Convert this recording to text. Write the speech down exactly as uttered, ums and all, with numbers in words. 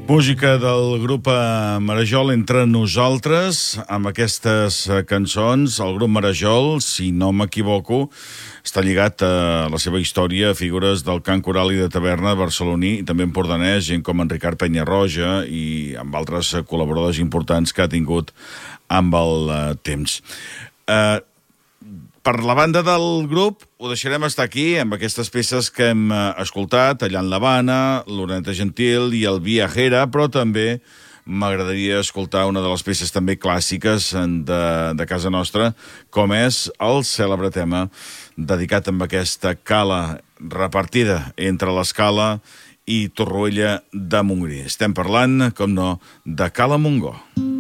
Música del grup Marajol entre nosaltres, amb aquestes cançons. El grup Marajol, si no m'equivoco, està lligat a la seva història a figures del cant coral i de taverna barceloní i també empordanès, gent com en Ricard Penyarroja i amb altres col·laboradors importants que ha tingut amb el temps. Eh... Per la banda del grup, ho deixarem estar aquí, amb aquestes peces que hem escoltat, allà en l'Havana, l'Oreneta Gentil i el Viajera, però també m'agradaria escoltar una de les peces també clàssiques de, de casa nostra, com és el cèlebre tema dedicat amb aquesta cala repartida entre l'Escala i Torroella de Montgrí. Estem parlant, com no, de Cala Montgó.